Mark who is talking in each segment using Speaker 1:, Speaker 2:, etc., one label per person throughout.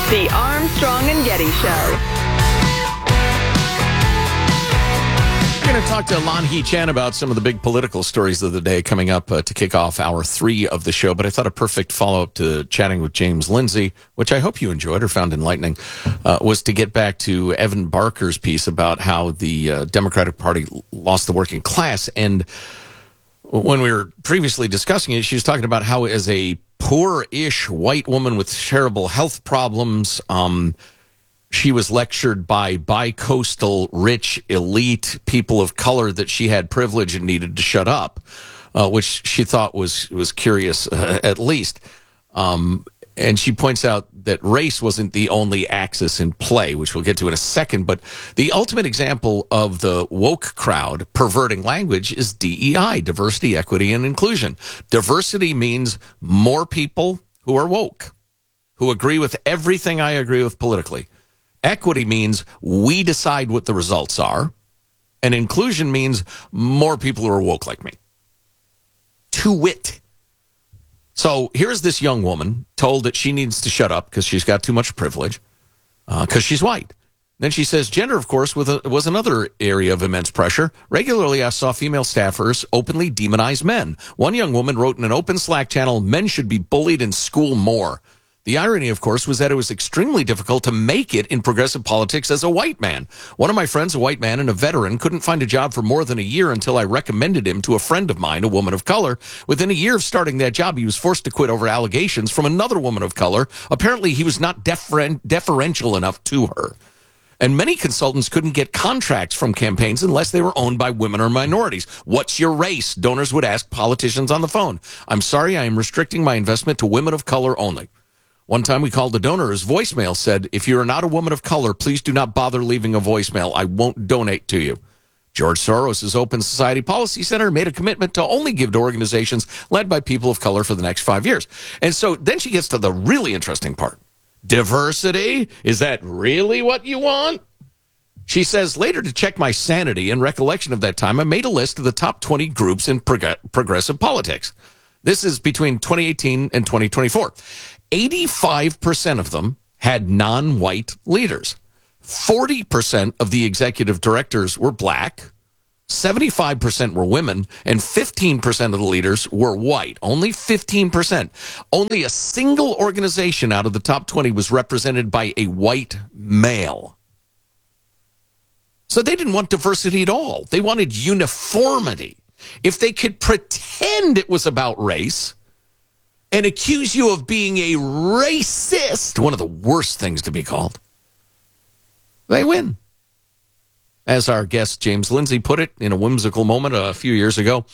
Speaker 1: The Armstrong and Getty Show.
Speaker 2: We're going to talk to Lan Hee Chen about some of the big political stories of the day coming up to kick off hour 3 of the show. But I thought a perfect follow-up to chatting with James Lindsay, which I hope you enjoyed or found enlightening, was to get back to Evan Barker's piece about how the Democratic Party lost the working class. And when we were previously discussing it, she was talking about how as a poor-ish white woman with terrible health problems, she was lectured by bi-coastal, rich, elite people of color that she had privilege and needed to shut up, which she thought was curious, at least. And she points out that race wasn't the only axis in play, which we'll get to in a second. But the ultimate example of the woke crowd perverting language is DEI, diversity, equity, and inclusion. Diversity means more people who are woke, who agree with everything I agree with politically. Equity means we decide what the results are. And inclusion means more people who are woke like me. To wit. So here's this young woman told that she needs to shut up because she's got too much privilege, because she's white. Then she says gender, of course, was another area of immense pressure. Regularly, I saw female staffers openly demonize men. One young woman wrote in an open Slack channel, men should be bullied in school more. The irony, of course, was that it was extremely difficult to make it in progressive politics as a white man. One of my friends, a white man and a veteran, couldn't find a job for more than a year until I recommended him to a friend of mine, a woman of color. Within a year of starting that job, he was forced to quit over allegations from another woman of color. Apparently, he was not deferential enough to her. And many consultants couldn't get contracts from campaigns unless they were owned by women or minorities. What's your race? Donors would ask politicians on the phone. I'm sorry, I am restricting my investment to women of color only. One time we called the donor. His voicemail said, if you are not a woman of color, please do not bother leaving a voicemail. I won't donate to you. George Soros' Open Society Policy Center made a commitment to only give to organizations led by people of color for the next 5 years. And so then she gets to the really interesting part. Diversity? Is that really what you want? She says, later to check my sanity and recollection of that time, I made a list of the top 20 groups in progressive politics. This is between 2018 and 2024. 85% of them had non-white leaders. 40% of the executive directors were black. 75% were women, and 15% of the leaders were white. Only 15%. Only a single organization out of the top 20 was represented by a white male. So they didn't want diversity at all. They wanted uniformity. If they could pretend it was about race and accuse you of being a racist, one of the worst things to be called, they win. As our guest James Lindsay put it in a whimsical moment a few years ago,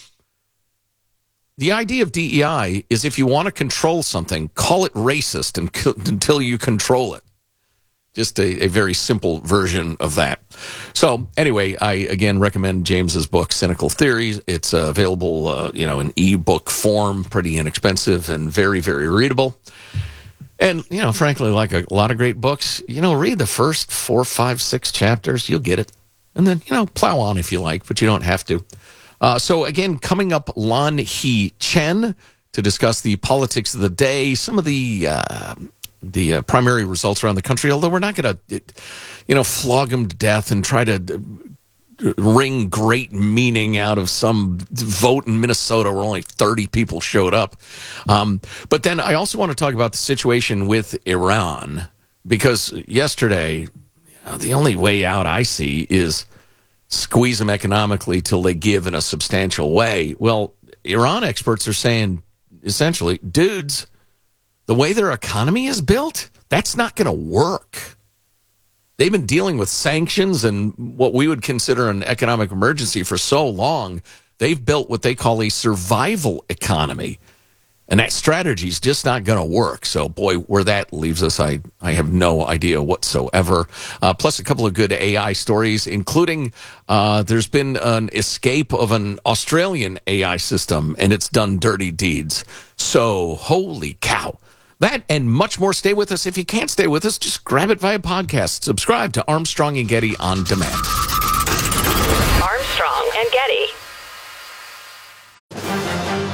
Speaker 2: the idea of DEI is if you want to control something, call it racist until you control it. Just a very simple version of that. So anyway, I again recommend James's book, Cynical Theories. It's available, in ebook form, pretty inexpensive and very, very readable. And, frankly, like a lot of great books, read the first 4, 5, 6 chapters. You'll get it. And then, plow on if you like, but you don't have to. So again, coming up, Lan Hee Chen to discuss the politics of the day, some of the primary results around the country, although we're not going to, flog them to death and try to wring great meaning out of some vote in Minnesota where only 30 people showed up. But then I also want to talk about the situation with Iran, because yesterday, the only way out I see is squeeze them economically till they give in a substantial way. Well, Iran experts are saying, essentially, dudes, the way their economy is built, that's not going to work. They've been dealing with sanctions and what we would consider an economic emergency for so long. They've built what they call a survival economy. And that strategy is just not going to work. So, boy, where that leaves us, I have no idea whatsoever. Plus a couple of good AI stories, including there's been an escape of an Australian AI system, and it's done dirty deeds. So, holy cow. That and much more. Stay with us. If you can't stay with us, just grab it via podcast. Subscribe to Armstrong and Getty on demand.
Speaker 1: Armstrong and Getty.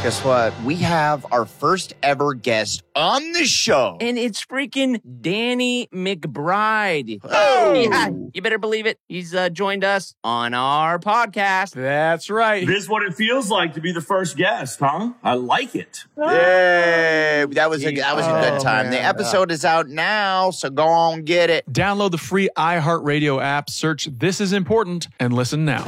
Speaker 3: Guess what? We have our first ever guest on the show.
Speaker 4: And it's freaking Danny McBride.
Speaker 3: Oh!
Speaker 4: Yeah, you better believe it. He's joined us on our podcast.
Speaker 5: That's right.
Speaker 6: This is what it feels like to be the first guest, huh? I like it.
Speaker 3: Yay! That was a good time.
Speaker 5: Man.
Speaker 3: The episode is out now, so go on get it.
Speaker 5: Download the free iHeartRadio app, search This Is Important, and listen now.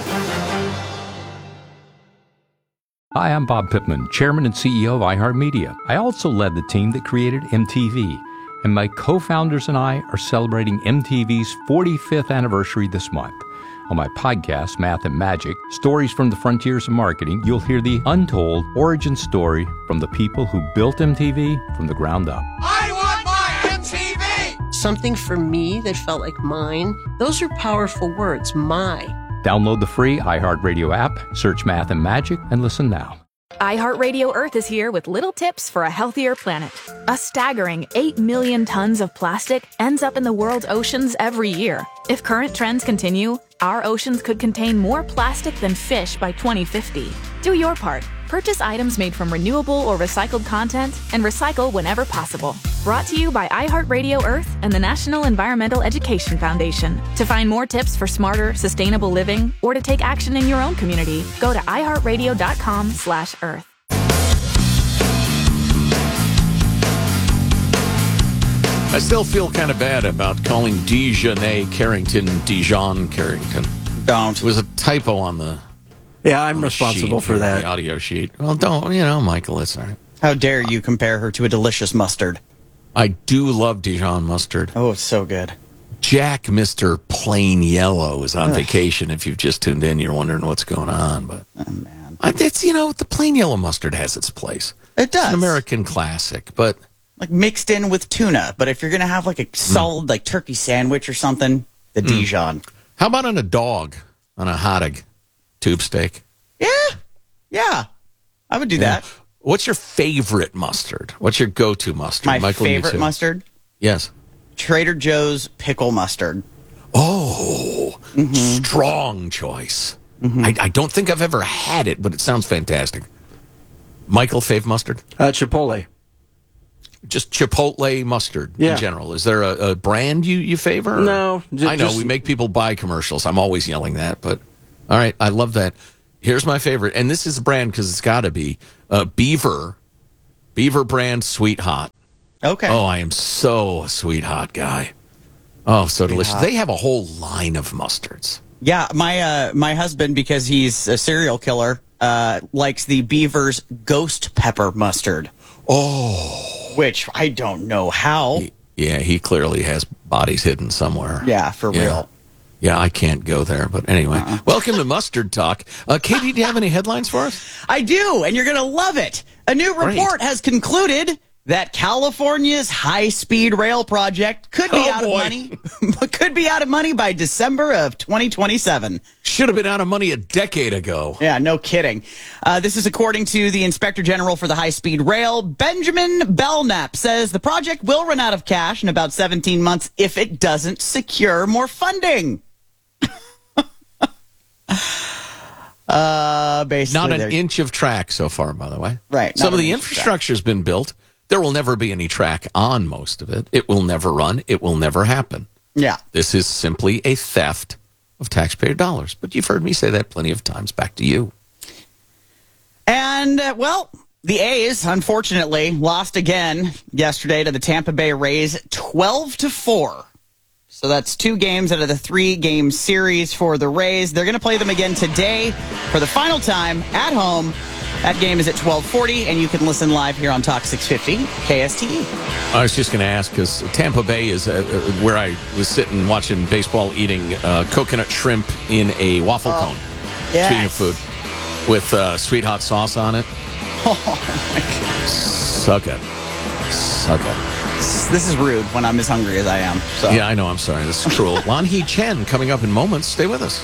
Speaker 7: Hi, I'm Bob Pittman, Chairman and CEO of iHeartMedia. I also led the team that created MTV, and my co-founders and I are celebrating MTV's 45th anniversary this month. On my podcast, Math and Magic, Stories from the Frontiers of Marketing, you'll hear the untold origin story from the people who built MTV from the ground up.
Speaker 8: I want my MTV! Something for me that felt like mine. Those are powerful words, my.
Speaker 7: Download the free iHeartRadio app, search Math and Magic, and listen now.
Speaker 9: iHeartRadio Earth is here with little tips for a healthier planet. A staggering 8 million tons of plastic ends up in the world's oceans every year. If current trends continue, our oceans could contain more plastic than fish by 2050. Do your part. Purchase items made from renewable or recycled content and recycle whenever possible. Brought to you by iHeartRadio Earth and the National Environmental Education Foundation. To find more tips for smarter, sustainable living or to take action in your own community, go to iHeartRadio.com/Earth.
Speaker 2: I still feel kind of bad about calling Dejanay Carrington Dijon Carrington.
Speaker 3: Don't.
Speaker 2: It was a typo on the
Speaker 10: I'm responsible for that.
Speaker 2: The audio sheet. Well, don't, Michael, it's all right.
Speaker 10: How dare you compare her to a delicious mustard?
Speaker 2: I do love Dijon mustard.
Speaker 10: Oh, it's so good.
Speaker 2: Jack, Mr. Plain Yellow, is on vacation. If you've just tuned in, you're wondering what's going on. But
Speaker 10: man.
Speaker 2: It's, the plain yellow mustard has its place.
Speaker 10: It does.
Speaker 2: It's an American classic, but
Speaker 10: like mixed in with tuna. But if you're going to have like a solid like turkey sandwich or something, the Dijon.
Speaker 2: How about on a dog, on a hot dog, tube steak?
Speaker 10: Yeah. I would do that.
Speaker 2: What's your favorite mustard? What's your go-to mustard?
Speaker 10: My
Speaker 2: Michael,
Speaker 10: favorite mustard?
Speaker 2: Yes.
Speaker 10: Trader Joe's pickle mustard.
Speaker 2: Oh, strong choice. I don't think I've ever had it, but it sounds fantastic. Michael, fave mustard?
Speaker 11: Chipotle.
Speaker 2: Just Chipotle mustard in general. Is there a brand you favor?
Speaker 11: No.
Speaker 2: I know we make people buy commercials. I'm always yelling that, but all right, I love that. Here's my favorite, and this is a brand because it's got to be Beaver brand Sweet Hot.
Speaker 10: Okay.
Speaker 2: Oh, I am so a Sweet Hot guy. Oh, so delicious. They have a whole line of mustards.
Speaker 10: Yeah, my husband, because he's a serial killer, likes the Beaver's Ghost Pepper mustard.
Speaker 2: Oh.
Speaker 10: Which I don't know how.
Speaker 2: He clearly has bodies hidden somewhere.
Speaker 10: Yeah, for real.
Speaker 2: Yeah, I can't go there. But anyway, welcome to Mustard Talk. Katie, do you have any headlines for us?
Speaker 10: I do, and you're going to love it. A new report has concluded that California's high-speed rail project could be out of money. Could be out of money by December of 2027.
Speaker 2: Should have been out of money a decade ago.
Speaker 10: Yeah, no kidding. This is according to the Inspector General for the High-Speed Rail. Benjamin Belknap says the project will run out of cash in about 17 months if it doesn't secure more funding. Basically,
Speaker 2: not an inch of track so far, by the way.
Speaker 10: Right.
Speaker 2: Some of the infrastructure's been built. There will never be any track on most of it. It will never run. It will never happen.
Speaker 10: Yeah.
Speaker 2: This is simply a theft of taxpayer dollars. But you've heard me say that plenty of times. Back to you.
Speaker 10: And, the A's, unfortunately, lost again yesterday to the Tampa Bay Rays 12-4. So that's 2 games out of the 3-game series for the Rays. They're going to play them again today for the final time at home. That game is at 12:40, and you can listen live here on Talk 650 KSTE.
Speaker 2: I was just going to ask, because Tampa Bay is where I was sitting watching baseball, eating coconut shrimp in a waffle cone. Speaking of food, with sweet hot sauce on it.
Speaker 10: Oh, my gosh.
Speaker 2: Suck it.
Speaker 10: This is rude when I'm as hungry as I am. So.
Speaker 2: Yeah, I know. I'm sorry. This is cruel. Lan Hee Chen coming up in moments. Stay with us.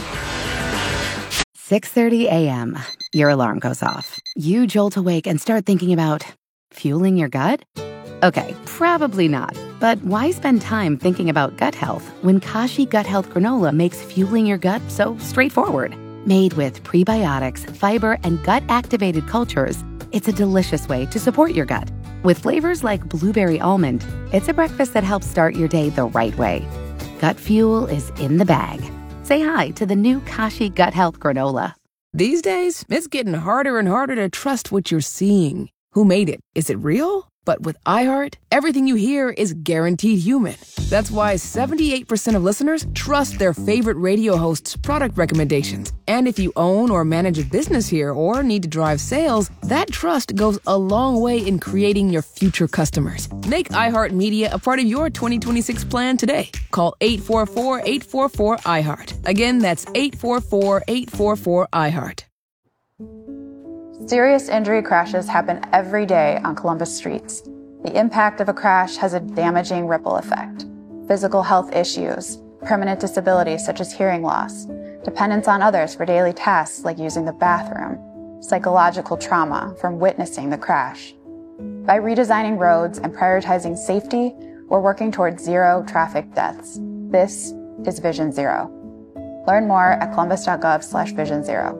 Speaker 12: 6:30 a.m. Your alarm goes off. You jolt awake and start thinking about fueling your gut? Okay, probably not. But why spend time thinking about gut health when Kashi Gut Health Granola makes fueling your gut so straightforward? Made with prebiotics, fiber, and gut-activated cultures, it's a delicious way to support your gut. With flavors like blueberry almond, it's a breakfast that helps start your day the right way. Gut Fuel is in the bag. Say hi to the new Kashi Gut Health Granola.
Speaker 11: These days, it's getting harder and harder to trust what you're seeing. Who made it? Is it real? But with iHeart, everything you hear is guaranteed human. That's why 78% of listeners trust their favorite radio hosts' product recommendations. And if you own or manage a business here or need to drive sales, that trust goes a long way in creating your future customers. Make iHeartMedia a part of your 2026 plan today. Call 844-844-iHeart. Again, that's 844-844-iHeart.
Speaker 13: Serious injury crashes happen every day on Columbus streets. The impact of a crash has a damaging ripple effect. Physical health issues, permanent disabilities such as hearing loss, dependence on others for daily tasks like using the bathroom, psychological trauma from witnessing the crash. By redesigning roads and prioritizing safety, we're working towards zero traffic deaths. This is Vision Zero. Learn more at columbus.gov/Vision Zero.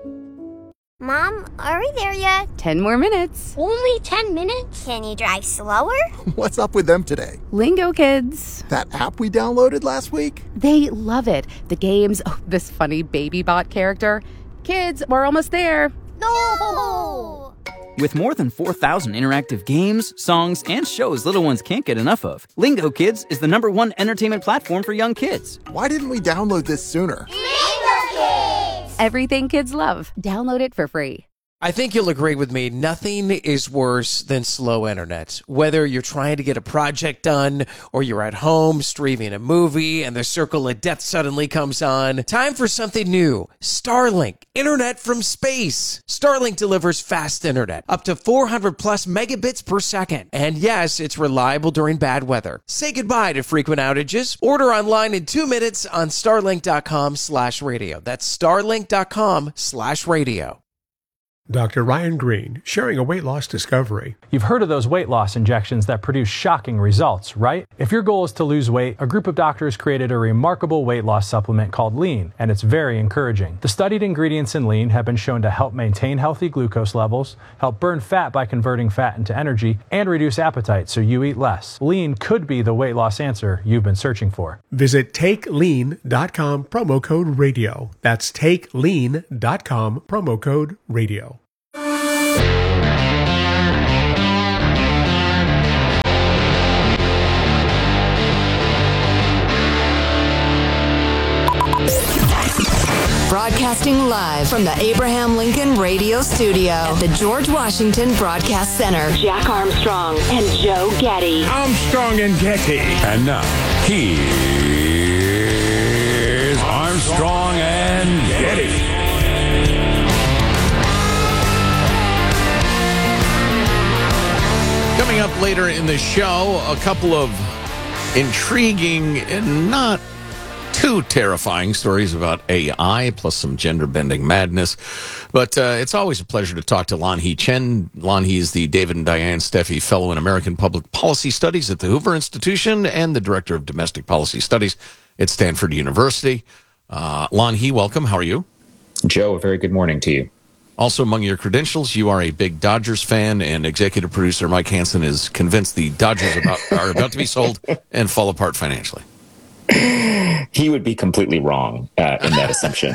Speaker 14: Mom, are we there yet?
Speaker 12: 10 more minutes.
Speaker 14: Only 10 minutes? Can you drive slower?
Speaker 15: What's up with them today?
Speaker 12: Lingo Kids.
Speaker 15: That app we downloaded last week?
Speaker 12: They love it. The games, this funny baby bot character. Kids, we're almost there.
Speaker 14: No!
Speaker 16: With more than 4,000 interactive games, songs, and shows little ones can't get enough of, Lingo Kids is the #1 entertainment platform for young kids.
Speaker 15: Why didn't we download this sooner?
Speaker 14: Lingo Kids!
Speaker 12: Everything kids love. Download it for free.
Speaker 17: I think you'll agree with me. Nothing is worse than slow internet. Whether you're trying to get a project done or you're at home streaming a movie and the circle of death suddenly comes on. Time for something new. Starlink. Internet from space. Starlink delivers fast internet. Up to 400 plus megabits per second. And yes, it's reliable during bad weather. Say goodbye to frequent outages. Order online in 2 minutes on starlink.com/radio. That's starlink.com/radio.
Speaker 18: Dr. Ryan Green, sharing a weight loss discovery.
Speaker 5: You've heard of those weight loss injections that produce shocking results, right? If your goal is to lose weight, a group of doctors created a remarkable weight loss supplement called Lean, and it's very encouraging. The studied ingredients in Lean have been shown to help maintain healthy glucose levels, help burn fat by converting fat into energy, and reduce appetite so you eat less. Lean could be the weight loss answer you've been searching for.
Speaker 18: Visit TakeLean.com, promo code radio. That's TakeLean.com, promo code radio.
Speaker 1: Broadcasting live from the Abraham Lincoln Radio Studio at the George Washington Broadcast Center. Jack Armstrong and Joe Getty.
Speaker 19: Armstrong and Getty. And now, here's Armstrong and Getty.
Speaker 2: Coming up later in the show, a couple of intriguing and not too terrifying stories about AI, plus some gender-bending madness. But it's always a pleasure to talk to Lan Hee Chen. Lan Hee is the David and Diane Steffi Fellow in American Public Policy Studies at the Hoover Institution and the Director of Domestic Policy Studies at Stanford University. Lan Hee, welcome. How are you?
Speaker 20: Joe, a very good morning to you.
Speaker 2: Also among your credentials, you are a big Dodgers fan, and executive producer Mike Hansen is convinced the Dodgers are about to be sold and fall apart financially.
Speaker 20: He would be completely wrong in that assumption.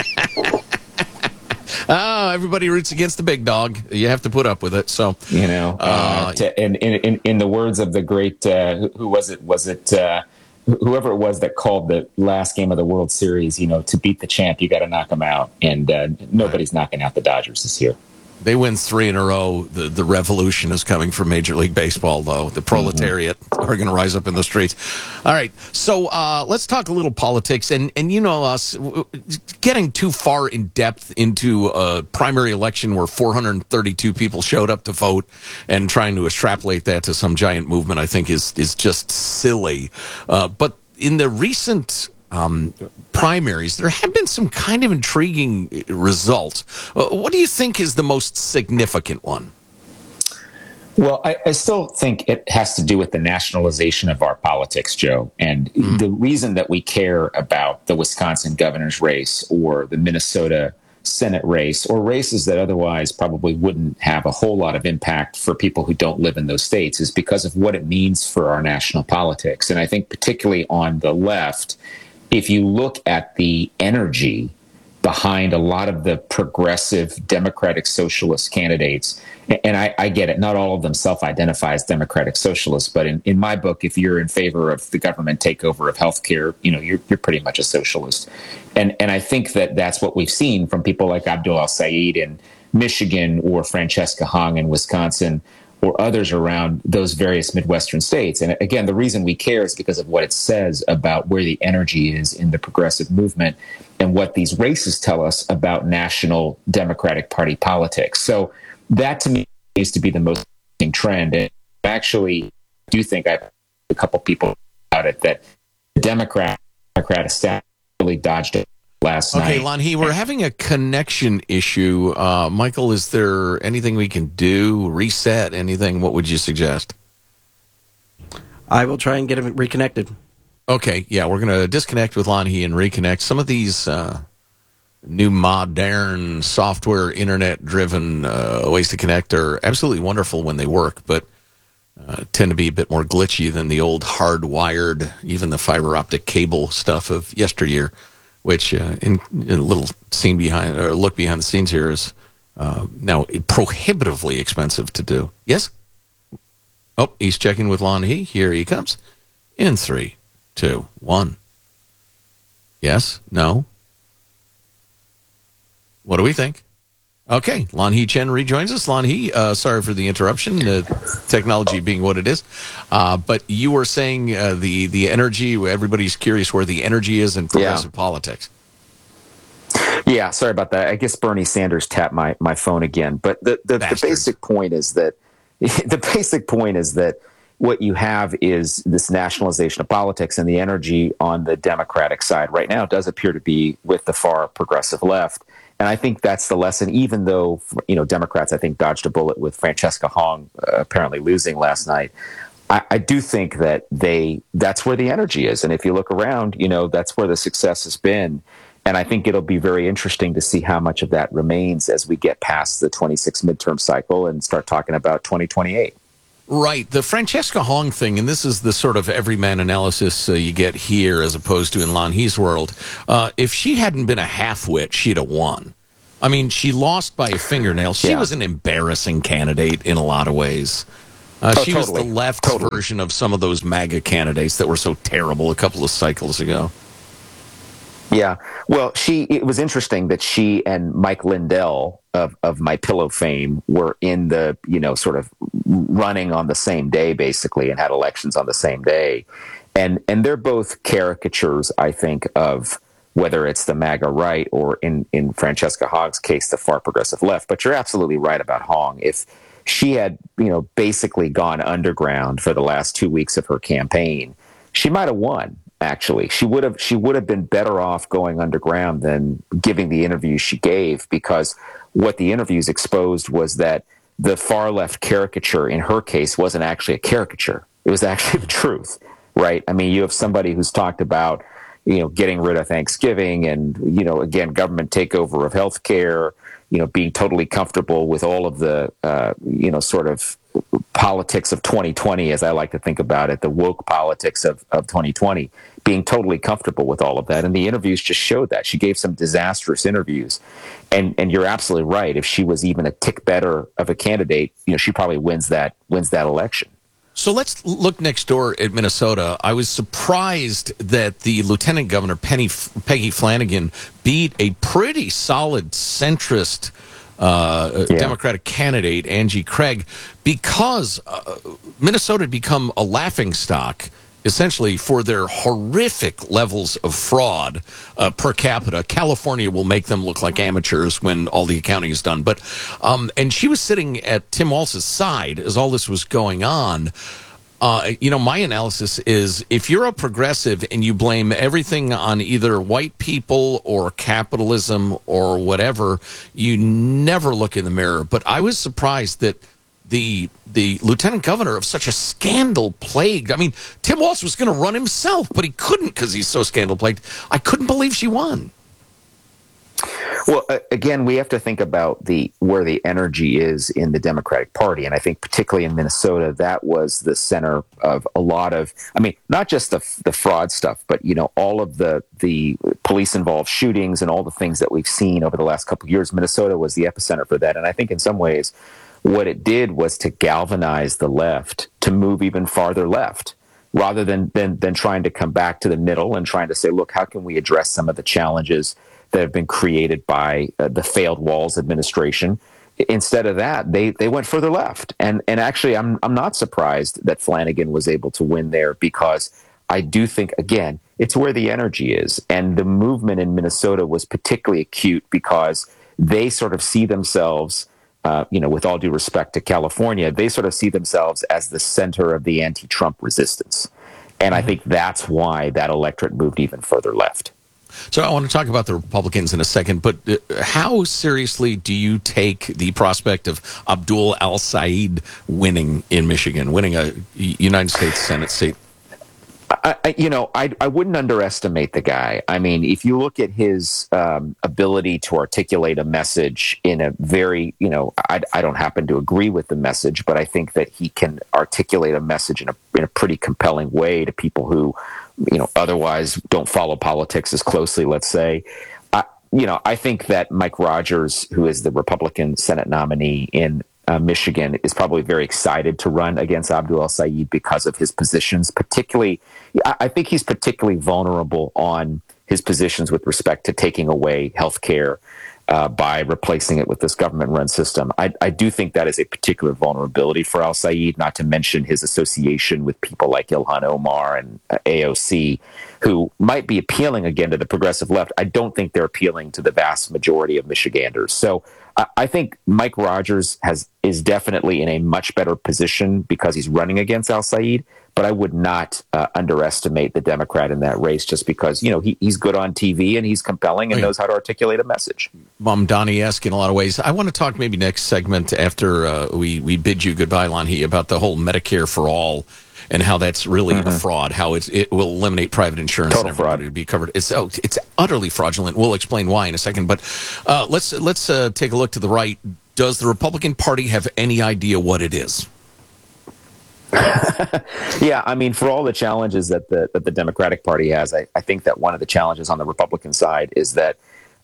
Speaker 2: Oh, everybody roots against the big dog. You have to put up with it. So
Speaker 20: you know, in the words of the great who was it? Was it whoever it was that called the last game of the World Series? You know, to beat the champ, you got to knock him out, and nobody's knocking out the Dodgers this year.
Speaker 2: They win 3 in a row. The revolution is coming from Major League Baseball, though. The proletariat are going to rise up in the streets. All right, so let's talk a little politics. And you know us, getting too far in depth into a primary election where 432 people showed up to vote and trying to extrapolate that to some giant movement, I think is just silly. But in the recent primaries, there have been some kind of intriguing results. What do you think is the most significant one?
Speaker 20: Well, I still think it has to do with the nationalization of our politics, Joe. And the reason that we care about the Wisconsin governor's race or the Minnesota Senate race, or races that otherwise probably wouldn't have a whole lot of impact for people who don't live in those states, is because of what it means for our national politics. And I think particularly on the left, if you look at the energy behind a lot of the progressive Democratic Socialist candidates, and I get it, not all of them self-identify as Democratic Socialists, but in my book, if you're in favor of the government takeover of healthcare, you're pretty much a socialist. And I think that that's what we've seen from people like Abdul El-Sayed in Michigan, or Francesca Hong in Wisconsin, or others around those various Midwestern states. And again, the reason we care is because of what it says about where the energy is in the progressive movement and what these races tell us about national Democratic Party politics. So that, to me, is to be the most interesting trend. And actually, I do think I've a couple people about it, that the Democrat establishment really dodged it last night.
Speaker 2: Okay, Lanhee, we're having a connection issue. Michael, is there anything we can do? Reset anything? What would you suggest?
Speaker 21: I will try and get him reconnected.
Speaker 2: Okay, yeah, we're going to disconnect with Lanhee and reconnect. Some of these new modern software, internet-driven ways to connect are absolutely wonderful when they work, but tend to be a bit more glitchy than the old hardwired, even the fiber optic cable stuff of yesteryear, which in a little scene behind, or look behind the scenes here, is now prohibitively expensive to do. Yes? Oh, he's checking with Lanhee. Here he comes. In 3, 2, 1. Yes? No? What do we think? Okay, Lanhee Chen rejoins us. Lanhee, sorry for the interruption, technology being what it is. But you were saying the energy, everybody's curious where the energy is in progressive politics.
Speaker 20: Yeah, sorry about that. I guess Bernie Sanders tapped my phone again. But the basic point is that what you have is this nationalization of politics, and the energy on the Democratic side right now does appear to be with the far progressive left. And I think that's the lesson, even though, Democrats, I think, dodged a bullet with Francesca Hong apparently losing last night. I do think that that's where the energy is. And if you look around, that's where the success has been. And I think it'll be very interesting to see how much of that remains as we get past the 26 midterm cycle and start talking about 2028.
Speaker 2: Right. The Francesca Hong thing, and this is the sort of everyman analysis you get here as opposed to in Lanhee's world. If she hadn't been a half-wit, she'd have won. I mean, she lost by a fingernail. She was an embarrassing candidate in a lot of ways. She was the left version of some of those MAGA candidates that were so terrible a couple of cycles ago.
Speaker 20: Yeah. Well, it was interesting that she and Mike Lindell of My Pillow fame were in the, sort of running on the same day, basically, and had elections on the same day. And they're both caricatures, I think, of whether it's the MAGA right or in Francesca Hong's case, the far progressive left. But you're absolutely right about Hong. If she had, basically gone underground for the last 2 weeks of her campaign, she might have won. Actually, she would have been better off going underground than giving the interview she gave, because what the interviews exposed was that the far left caricature in her case wasn't actually a caricature. It was actually the truth, right? I mean, you have somebody who's talked about, getting rid of Thanksgiving and, again, government takeover of healthcare, being totally comfortable with all of the, sort of politics of 2020, as I like to think about it, the woke politics of 2020, being totally comfortable with all of that. And the interviews just showed that. She gave some disastrous interviews. And you're absolutely right. If she was even a tick better of a candidate, she probably wins that election.
Speaker 2: So let's look next door at Minnesota. I was surprised that the lieutenant governor, Peggy Flanagan, beat a pretty solid centrist Democratic candidate, Angie Craig, because Minnesota had become a laughingstock, essentially, for their horrific levels of fraud per capita. California will make them look like amateurs when all the accounting is done. But and she was sitting at Tim Walz's side as all this was going on. My analysis is, if you're a progressive and you blame everything on either white people or capitalism or whatever, you never look in the mirror. But I was surprised that the lieutenant governor of such a scandal-plagued, I mean, Tim Walz was going to run himself, but he couldn't because he's so scandal-plagued. I couldn't believe she won.
Speaker 20: Well, again, we have to think about where the energy is in the Democratic Party. And I think particularly in Minnesota, that was the center of a lot of, I mean, not just the fraud stuff, but, all of the police-involved shootings and all the things that we've seen over the last couple of years. Minnesota was the epicenter for that. And I think in some ways, what it did was to galvanize the left to move even farther left, rather than trying to come back to the middle and trying to say, look, how can we address some of the challenges that have been created by the failed Walz administration. Instead of that, they went further left. And actually, I'm not surprised that Flanagan was able to win there, because I do think, again, it's where the energy is. And the movement in Minnesota was particularly acute because they sort of see themselves, with all due respect to California, they sort of see themselves as the center of the anti-Trump resistance. And I think that's why that electorate moved even further left.
Speaker 2: So I want to talk about the Republicans in a second, but how seriously do you take the prospect of Abdul al-Sayed winning in Michigan, winning a United States Senate seat?
Speaker 20: I wouldn't underestimate the guy. I mean, if you look at his ability to articulate a message in a very, I don't happen to agree with the message, but I think that he can articulate a message in a pretty compelling way to people who, otherwise don't follow politics as closely, let's say. I think that Mike Rogers, who is the Republican Senate nominee in Michigan, is probably very excited to run against Abdul al-Sayed because of his positions. Particularly, I think he's particularly vulnerable on his positions with respect to taking away health care by replacing it with this government-run system. I do think that is a particular vulnerability for al-Sayed, not to mention his association with people like Ilhan Omar and AOC, who might be appealing again to the progressive left. I don't think they're appealing to the vast majority of Michiganders. So I think Mike Rogers is definitely in a much better position because he's running against al-Sayed, but I would not underestimate the Democrat in that race just because, he's good on TV and he's compelling and knows how to articulate a message.
Speaker 2: Donnie-esque in a lot of ways. I want to talk maybe next segment after we bid you goodbye, Lanhi, about the whole Medicare for All and how that's really a fraud, how it will eliminate private insurance
Speaker 20: Total
Speaker 2: and everybody
Speaker 20: fraud.
Speaker 2: to be covered. It's utterly fraudulent. We'll explain why in a second. But let's take a look to the right. Does the Republican Party have any idea what it is?
Speaker 20: Yeah, I mean, for all the challenges that the Democratic Party has, I think that one of the challenges on the Republican side is that,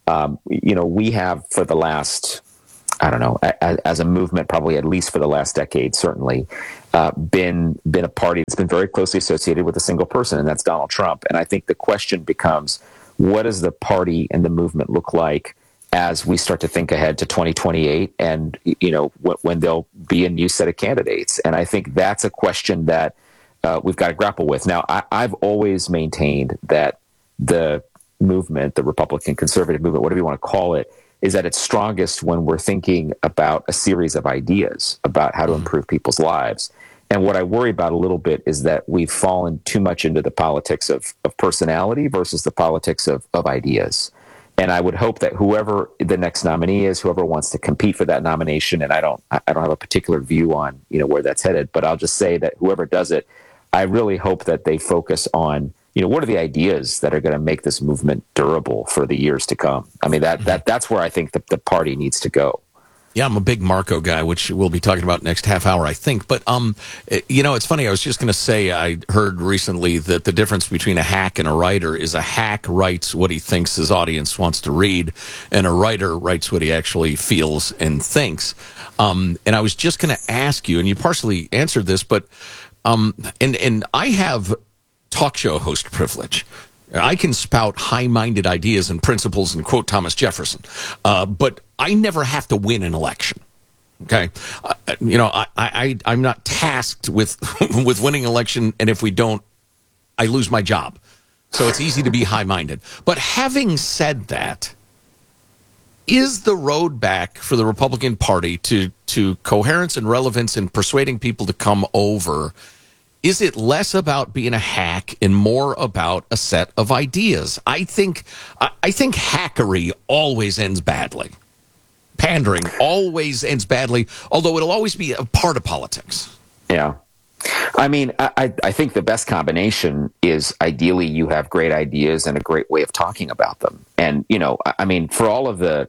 Speaker 20: we have for the last, I don't know, as a movement, probably at least for the last decade, certainly, been a party that's been very closely associated with a single person, and that's Donald Trump. And I think the question becomes, what does the party and the movement look like as we start to think ahead to 2028 and, when there'll be a new set of candidates? And I think that's a question that we've got to grapple with. Now, I've always maintained that the movement, the Republican conservative movement, whatever you want to call it, is at its strongest when we're thinking about a series of ideas about how to improve people's lives. And what I worry about a little bit is that we've fallen too much into the politics of personality versus the politics of ideas. And I would hope that whoever the next nominee is, whoever wants to compete for that nomination, and I don't have a particular view on where that's headed, but I'll just say that whoever does it, I really hope that they focus on what are the ideas that are going to make this movement durable for the years to come. I mean that's where I think the party needs to go.
Speaker 2: Yeah, I'm a big Marco guy, which we'll be talking about next half hour, I think. But, it's funny. I was just going to say I heard recently that the difference between a hack and a writer is a hack writes what he thinks his audience wants to read, and a writer writes what he actually feels and thinks. And I was just going to ask you, and you partially answered this, but and I have talk show host privilege. I can spout high-minded ideas and principles and quote Thomas Jefferson, but I never have to win an election. Okay, I'm not tasked with with winning an election, and if we don't, I lose my job. So it's easy to be high-minded. But having said that, is the road back for the Republican Party to coherence and relevance and persuading people to come over? Is it less about being a hack and more about a set of ideas? I think hackery always ends badly. Pandering always ends badly, although it'll always be a part of politics.
Speaker 20: Yeah. I mean, I think the best combination is ideally you have great ideas and a great way of talking about them. And, you know, I mean, for all of the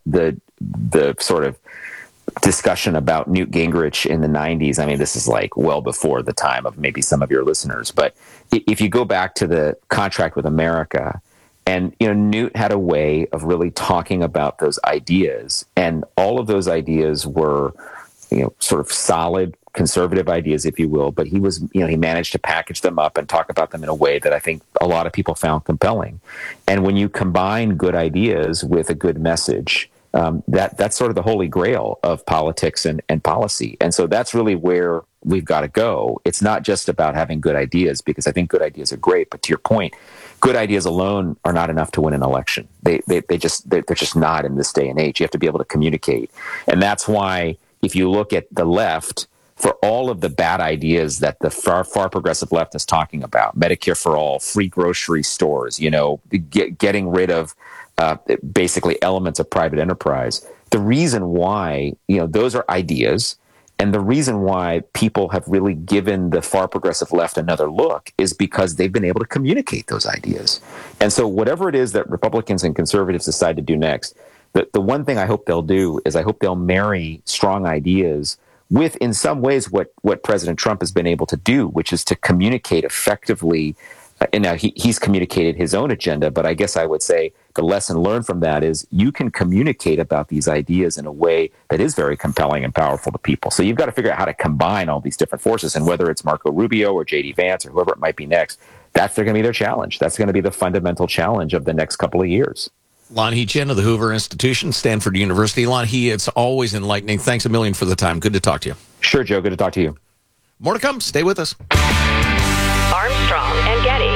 Speaker 20: sort of discussion about Newt Gingrich in the 90s, I mean, this is like well before the time of maybe some of your listeners. But if you go back to the Contract with America, and, you know, Newt had a way of really talking about those ideas. And all of those ideas were, you know, sort of solid conservative ideas, if you will. But he was, you know, he managed to package them up and talk about them in a way that I think a lot of people found compelling. And when you combine good ideas with a good message, that's sort of the holy grail of politics and policy. And so that's really where we've got to go. It's not just about having good ideas, because I think good ideas are great. But to your point, good ideas alone are not enough to win an election. They're just not in this day and age. You have to be able to communicate. And that's why if you look at the left, for all of the bad ideas that the far progressive left is talking about, Medicare for all, free grocery stores, you know, getting rid of basically elements of private enterprise. The reason why, you know, those are ideas, and the reason why people have really given the far progressive left another look is because they've been able to communicate those ideas. And so whatever it is that Republicans and conservatives decide to do next, the one thing I hope they'll do is I hope they'll marry strong ideas with, in some ways, what President Trump has been able to do, which is to communicate effectively. And now he's communicated his own agenda, but I guess I would say the lesson learned from that is you can communicate about these ideas in a way that is very compelling and powerful to people. So you've got to figure out how to combine all these different forces, and whether it's Marco Rubio or J.D. Vance or whoever it might be next, that's going to be their challenge. That's going to be the fundamental challenge of the next couple of years.
Speaker 2: Lon He Chen of the Hoover Institution, Stanford University. Lon He, it's always enlightening. Thanks a million for the time. Good to talk to you.
Speaker 20: Sure, Joe. Good to talk to you.
Speaker 2: More to come. Stay with us.
Speaker 1: Armstrong and Getty.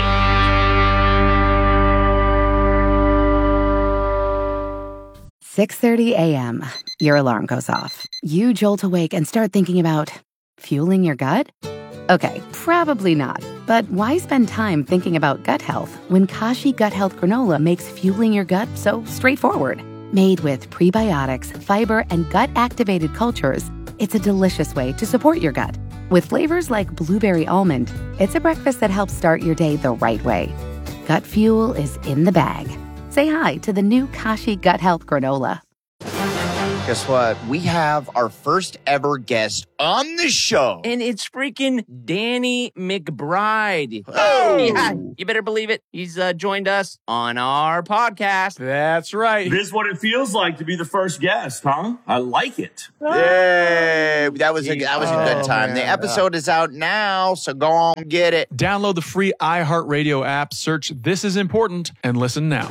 Speaker 12: "6:30 a.m. Your alarm goes off. You jolt awake and start thinking about fueling your gut? Okay, probably not. But why spend time thinking about gut health when Kashi Gut Health Granola makes fueling your gut so straightforward? Made with prebiotics, fiber, and gut-activated cultures, it's a delicious way to support your gut. With flavors like blueberry almond, it's a breakfast that helps start your day the right way. Gut fuel is in the bag. Say hi to the new Kashi Gut Health Granola.
Speaker 3: Guess what? We have our first ever guest on the show.
Speaker 4: And it's freaking Danny McBride.
Speaker 3: Oh!
Speaker 4: Yeah, you better believe it. He's joined us on our podcast.
Speaker 6: That's right. This is what it feels like to be the first guest, huh? I like it.
Speaker 3: Yay! That was a good time.
Speaker 4: Man.
Speaker 3: The episode is out now, so go on and get it.
Speaker 5: Download the free iHeartRadio app, search "This Is Important," and listen now.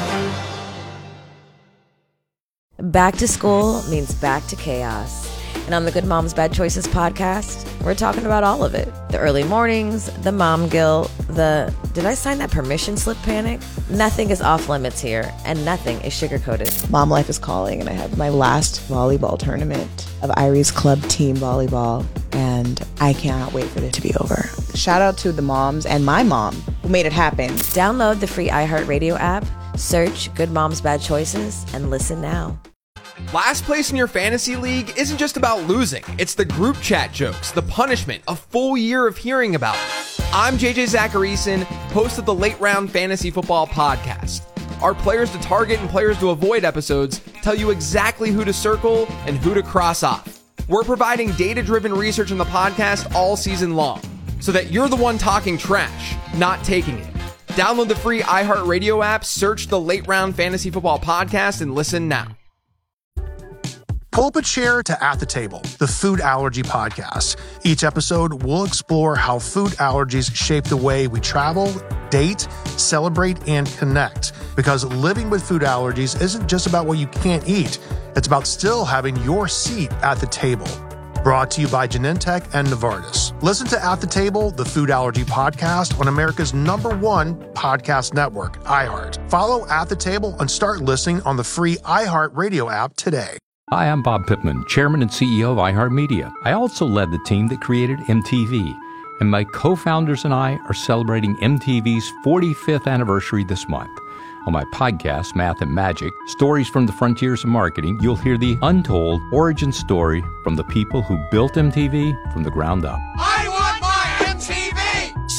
Speaker 22: Back to school means back to chaos. And on the Good Moms Bad Choices podcast, we're talking about all of it. The early mornings, the mom guilt, the did I sign that permission slip panic? Nothing is off limits here, and nothing is sugar-coated.
Speaker 23: Mom life is calling, and I have my last volleyball tournament of Irie's Club Team Volleyball, and I cannot wait for it to be over. Shout out to the moms and my mom who made it happen.
Speaker 22: Download the free iHeartRadio app, search Good Moms Bad Choices, and listen now.
Speaker 24: Last place in your fantasy league isn't just about losing. It's the group chat jokes, the punishment, a full year of hearing about it. I'm JJ Zacharyson, host of the Late Round Fantasy Football Podcast. Our players to target and players to avoid episodes tell you exactly who to circle and who to cross off. We're providing data-driven research on the podcast all season long, so that you're the one talking trash, not taking it. Download the free iHeartRadio app, search the Late Round Fantasy Football Podcast, and listen now.
Speaker 25: Pull up a chair to At the Table, the food allergy podcast. Each episode, we'll explore how food allergies shape the way we travel, date, celebrate, and connect. Because living with food allergies isn't just about what you can't eat. It's about still having your seat at the table. Brought to you by Genentech and Novartis. Listen to At the Table, the food allergy podcast on America's #1 podcast network, iHeart. Follow At the Table and start listening on the free iHeart Radio app today.
Speaker 7: Hi, I'm Bob Pittman, Chairman and CEO of iHeartMedia. I also led the team that created MTV, and my co-founders and I are celebrating MTV's 45th anniversary this month. On my podcast, Math and Magic, Stories from the Frontiers of Marketing, you'll hear the untold origin story from the people who built MTV from the ground up.
Speaker 26: I want my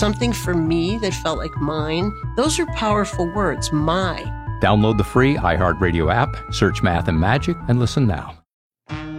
Speaker 8: something for me that felt like mine. Those are powerful words, my.
Speaker 7: Download the free iHeartRadio app, search Math and Magic, and listen now.